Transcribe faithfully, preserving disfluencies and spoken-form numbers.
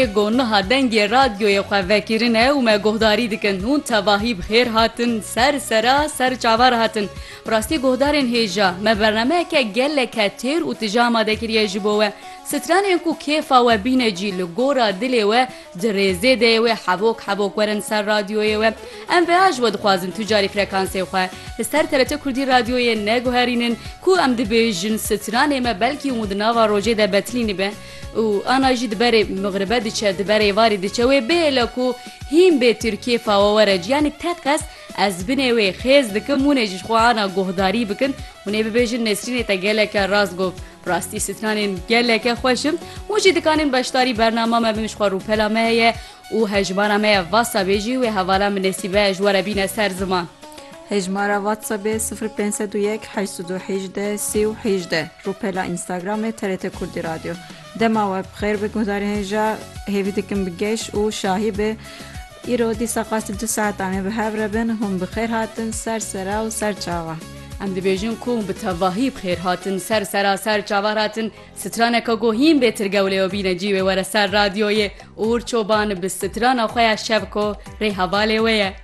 گونها دنگی رادیوی خو وکرینه و ما گهداری دکن هون تواهی بخیر هاتن سر سرا سر چاور هاتن راستی گهدارن هیجا ما برنامه که گله که تیر و تجامه دکریه جبوه ستران انکو کیفا و بین جیل گورا دلی و درزه دی و حبوک حبوک ورن سر رادیوی و ام ویاج و دخوازن تجاری فرکانسی خو سر تلت کردی رادیوی نگوهرینن کو ام دبیجن ستران ما بلکی مدناوا روجه ده بتلینی به و انا جد بره مغربه دیچه بره واری دیچه و بیلکو هیم به ترکیه فاورج یعنی تدقس از بنوی خیز دکم مونجش خوانا گهداری بکن ونه ببیجن نسرین تا گله که راست گفت راستی سترانین گله که خوشم موجی دکانین باشتاری برنامه ما بمش خوا رو پلامه و هجمانه ما واسا بیجی و حوالا من نسیبه جواره بین سر زمان هجمارا واتساپ صفر پنج صفر یک هشت دو هجده سی و هجده روپلا اینستاگرام ترت کردی رادیو دما و بخیر بگذاری هجا هیوی دکم بگیش و شاهی به ایرودی ساقاست دو ساعت آنه به هفره بین هم بخیر هاتن سر سرا و سر چاوا ام دبیجن کوم به تواهی بخیر هاتن سر سرا سر چاوا هاتن سترانه که گوهیم بهتر گوله و بینه جیوه وره سر رادیوی اور چوبان به سترانه خواه شبکو ری حواله ویه